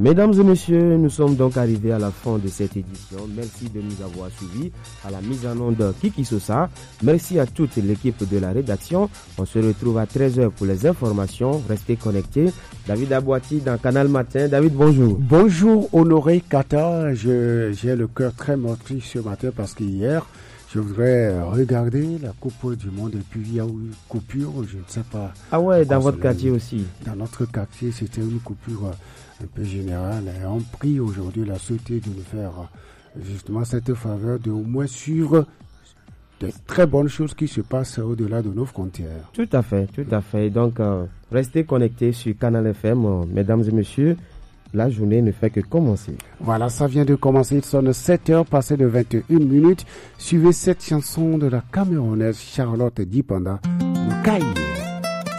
Mesdames et messieurs, nous sommes donc arrivés à la fin de cette édition. Merci de nous avoir suivis. À la mise en onde Kiki Sosa. Merci à toute l'équipe de la rédaction. On se retrouve à 13h pour les informations. Restez connectés. David Abouati dans Canal Matin. David, bonjour. Bonjour Honoré Kata. J'ai le cœur très meurtri ce matin parce qu'hier, je voudrais regarder la Coupe du Monde et puis il y a eu une coupure, je ne sais pas. Ah ouais, dans votre quartier aussi. Dans notre quartier, c'était une coupure un peu générale. Et on prie aujourd'hui la société de nous faire justement cette faveur de au moins suivre des très bonnes choses qui se passent au-delà de nos frontières. Tout à fait, tout à fait. Donc, restez connectés sur Canal FM, mesdames et messieurs. La journée ne fait que commencer. Voilà, ça vient de commencer. Il sonne 7h passées de 21 minutes. Suivez cette chanson de la Camerounaise Charlotte Dipanda, Moukaïe.